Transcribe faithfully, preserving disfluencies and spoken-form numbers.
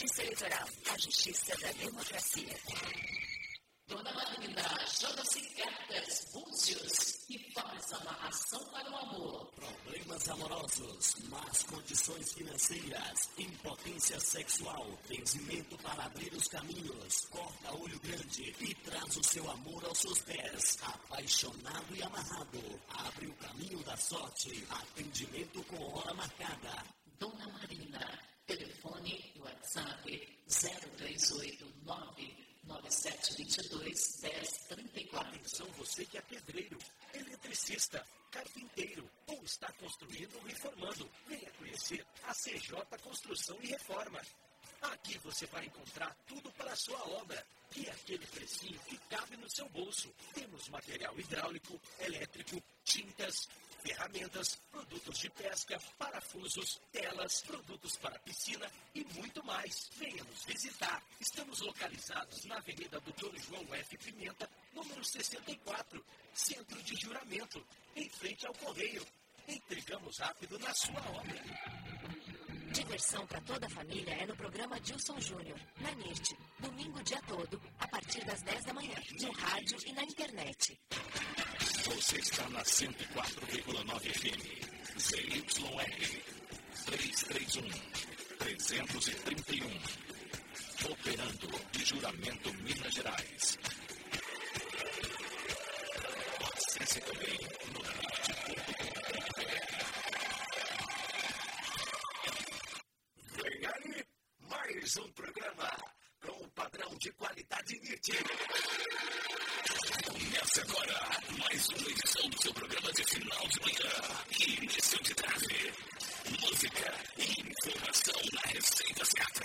Justiça Eleitoral, a justiça da democracia. Dona Marina joga-se cartas, búzios e faz amarração para o amor. Problemas amorosos, más condições financeiras, impotência sexual, benzimento para abrir os caminhos, corta olho grande e traz o seu amor aos seus pés. Apaixonado e amarrado, abre o caminho da sorte, atendimento com hora marcada. Dona Marina, telefone e WhatsApp zero três oito nove nove sete dois dois, um zero três quatro. Atenção você que é pedreiro, eletricista, carpinteiro ou está construindo ou reformando. Venha conhecer a C J Construção e Reforma. Aqui você vai encontrar tudo para a sua obra e aquele precinho que cabe no seu bolso. Temos material hidráulico, elétrico, tintas, ferramentas, produtos de pesca, parafusos, telas, produtos para piscina e muito mais. Venha nos visitar. Estamos localizados na Avenida doutor João F. Pimenta, número sessenta e quatro, Centro de Juramento, em frente ao Correio. Entregamos rápido na sua obra. Diversão para toda a família é no programa Dilson Júnior, na N I R T, domingo o dia todo, a partir das dez da manhã, no rádio e na internet. Você está na cento e quatro vírgula nove F M, Z Y R, trezentos e trinta e um, trezentos e trinta e um, operando de Juramento, Minas Gerais. Acesse também no N I R T ponto com ponto B R. Vem aí, mais um programa com o padrão de qualidade N I R T. Começa agora mais uma edição do seu programa de final de manhã e início de tarde. Música e informação na receita certa.